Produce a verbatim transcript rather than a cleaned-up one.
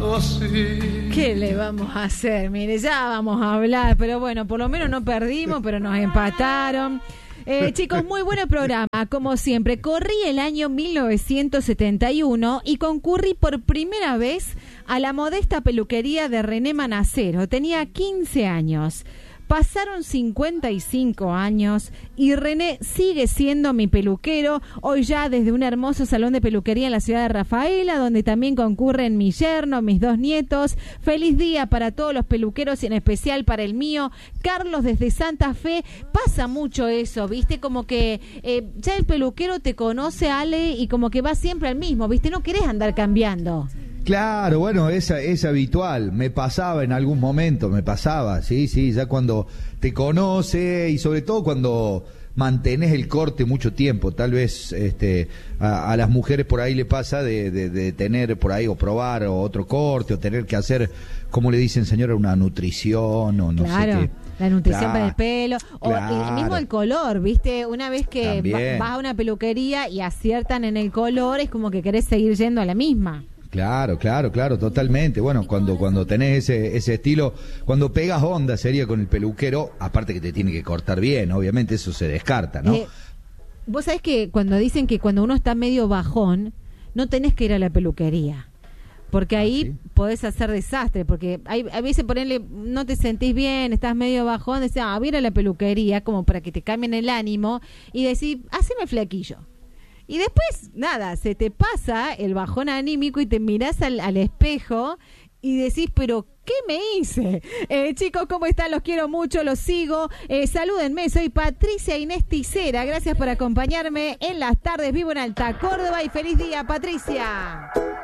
amado así. ¿Qué le vamos a hacer? Mire, ya vamos a hablar, pero bueno, por lo menos no perdimos, pero nos empataron. Eh, chicos, muy buen programa, como siempre. Corrí el año mil novecientos setenta y uno y concurrí por primera vez a la modesta peluquería de René Manacero. Tenía quince años. Pasaron cincuenta y cinco años y René sigue siendo mi peluquero, hoy ya desde un hermoso salón de peluquería en la ciudad de Rafaela, donde también concurren mi yerno, mis dos nietos. Feliz día para todos los peluqueros y en especial para el mío, Carlos desde Santa Fe. Pasa mucho eso, ¿viste? Como que eh, ya el peluquero te conoce, Ale, y como que va siempre al mismo, ¿viste? No querés andar cambiando. Claro, bueno, es, es habitual, me pasaba en algún momento, me pasaba, sí, sí, ya cuando te conoce y sobre todo cuando mantenés el corte mucho tiempo, tal vez este a, a las mujeres por ahí le pasa de, de, de tener por ahí o probar o otro corte o tener que hacer, como le dicen señora, una nutrición o no claro. sé qué. La nutrición claro, para el pelo, o claro. el mismo el color, ¿viste? Una vez que También. va, vas a una peluquería y aciertan en el color, es como que querés seguir yendo a la misma. Claro, claro, claro, totalmente. Bueno, cuando cuando tenés ese ese estilo, cuando pegas onda sería con el peluquero, aparte que te tiene que cortar bien, obviamente eso se descarta, ¿no? Eh, Vos sabés que cuando dicen que cuando uno está medio bajón, no tenés que ir a la peluquería. Porque ahí ¿Ah, sí? podés hacer desastre, porque hay, a veces ponerle, no te sentís bien, estás medio bajón, decís, ah, voy a ir a la peluquería, como para que te cambien el ánimo, y decís, haceme flequillo. Y después, nada, se te pasa el bajón anímico y te mirás al, al espejo y decís, pero ¿qué me hice? Eh, chicos, ¿cómo están? Los quiero mucho, los sigo. Eh, salúdenme, soy Patricia Inés Ticera. Gracias por acompañarme en las tardes. Vivo en Alta Córdoba y feliz día, Patricia.